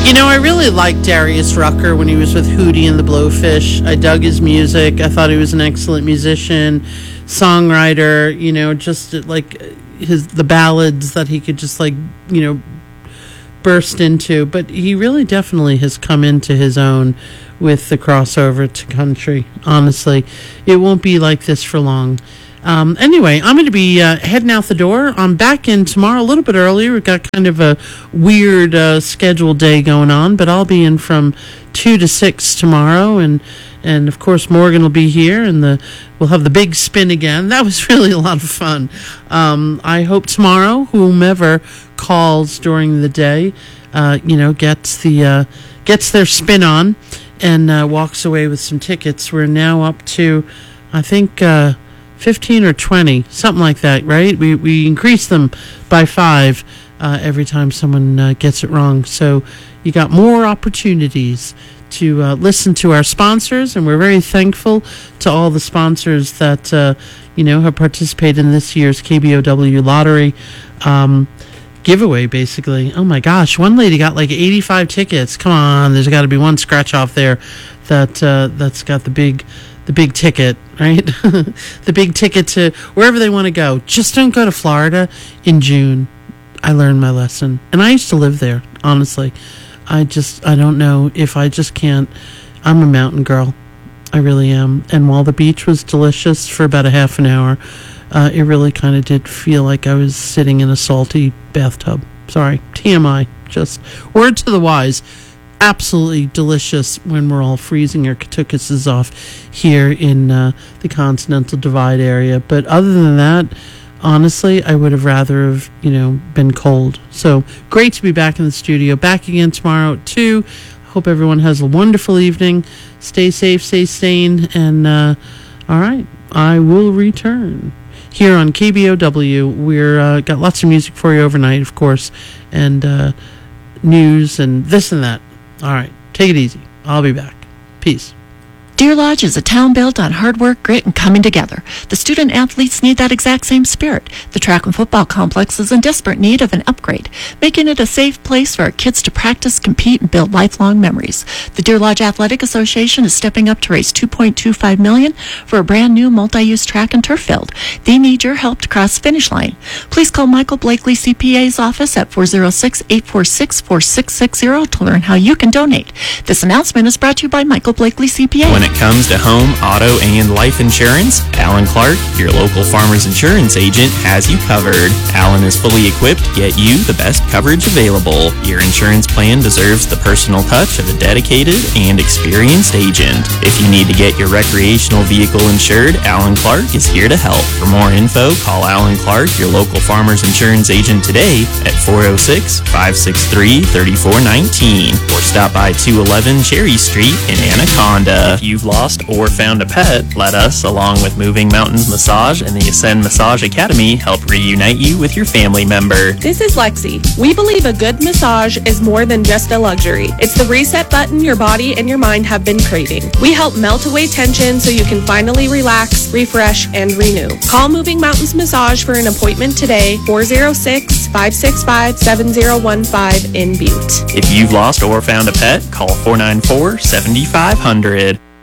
You know, I really liked Darius Rucker when he was with Hootie and the Blowfish. I dug his music. I thought he was an excellent musician, songwriter, you know, just like the ballads that he could just like, you know, burst into. But he really definitely has come into his own with the crossover to country. Honestly, it won't be like this for long. Anyway, I'm going to be heading out the door. I'm back in tomorrow a little bit earlier. We've got kind of a weird scheduled day going on, but I'll be in from 2 to 6 tomorrow, and of course Morgan will be here, and we'll have the big spin again. That was really a lot of fun. I hope tomorrow whomever calls during the day, gets their spin on and walks away with some tickets. We're now up to, I think, 15 or 20, something like that, right? We increase them by 5 every time someone gets it wrong. So you got more opportunities to listen to our sponsors, and we're very thankful to all the sponsors that have participated in this year's KBOW lottery giveaway. Basically, oh my gosh, one lady got like 85 tickets. Come on, there's got to be one scratch off there that's got the big ticket, right? The big ticket to wherever they want to go. Just don't go to Florida in June. I learned my lesson. And I used to live there, honestly. I don't know if I just can't. I'm a mountain girl. I really am. And while the beach was delicious for about a half an hour, it really kind of did feel like I was sitting in a salty bathtub. Sorry, TMI. Just word to the wise. Absolutely delicious when we're all freezing our katukuses off here in the Continental Divide area. But other than that, honestly, I would have rather have, been cold. So great to be back in the studio. Back again tomorrow at 2. Hope everyone has a wonderful evening. Stay safe, stay sane. And all right, I will return here on KBOW. We're got lots of music for you overnight, of course, and news and this and that. All right, take it easy. I'll be back. Peace. Deer Lodge is a town built on hard work, grit, and coming together. The student athletes need that exact same spirit. The track and football complex is in desperate need of an upgrade, making it a safe place for our kids to practice, compete, and build lifelong memories. The Deer Lodge Athletic Association is stepping up to raise $2.25 million for a brand new multi-use track and turf field. They need your help to cross the finish line. Please call Michael Blakely CPA's office at 406-846-4660 to learn how you can donate. This announcement is brought to you by Michael Blakely CPA. When it comes to home, auto, and life insurance, Alan Clark, your local Farmers Insurance agent, has you covered. Alan is fully equipped to get you the best coverage available. Your insurance plan deserves the personal touch of a dedicated and experienced agent. If you need to get your recreational vehicle insured, Alan Clark is here to help. For more info, call Alan Clark, your local Farmers Insurance agent today at 406-563-3419 or stop by 211 Cherry Street in Anaconda. If you've lost or found a pet, let us, along with Moving Mountains Massage and the Ascend Massage Academy, help reunite you with your family member. This is Lexi. We believe a good massage is more than just a luxury. It's the reset button your body and your mind have been craving. We help melt away tension so you can finally relax, refresh, and renew. Call Moving Mountains Massage for an appointment today, 406-565-7015 in Butte. If you've lost or found a pet, call 494-7500.